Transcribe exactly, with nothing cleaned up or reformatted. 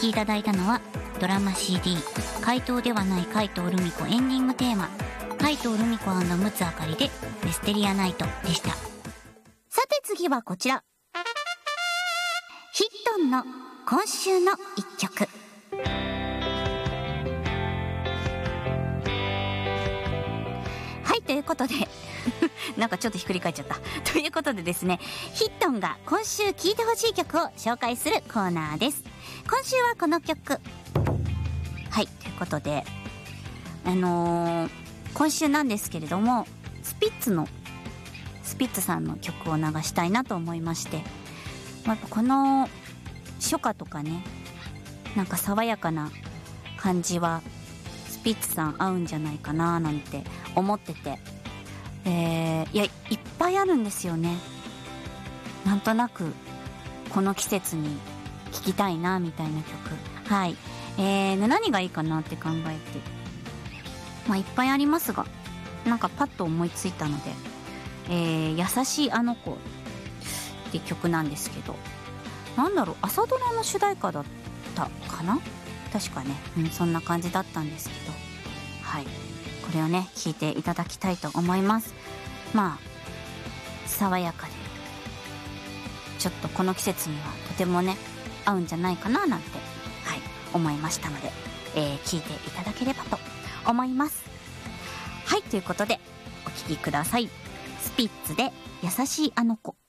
きいただいたのはドラマ シーディー 怪盗ではない怪盗ルミ子エンディングテーマ怪盗ルミ子&陸奥あかりでミステリアナイトでした。さて次はこちら、ヒットンの今週の一曲。はい、ということでなんかちょっとひっくり返っちゃったということでですね、ヒットンが今週聴いてほしい曲を紹介するコーナーです。今週はこの曲。はい、ということであのー、今週なんですけれども、スピッツのスピッツさんの曲を流したいなと思いまして、まあ、この初夏とかね、なんか爽やかな感じはスピッツさん合うんじゃないかななんて思ってて、えー、いやいっぱいあるんですよね。なんとなくこの季節に聴きたいなみたいな曲。はい、えー、何がいいかなって考えて、まあいっぱいありますが、なんかパッと思いついたので、えー、優しいあの子って曲なんですけど、なんだろう、朝ドラの主題歌だったかな、確かね、うん、そんな感じだったんですけど、はい、これをね聴いていただきたいと思います。まあ爽やかでちょっとこの季節にはとてもね合うんじゃないかななんて、はい、思いましたので、えー、聴いていただければと思います。はい、ということでお聴きください。スピッツで優しいあの子。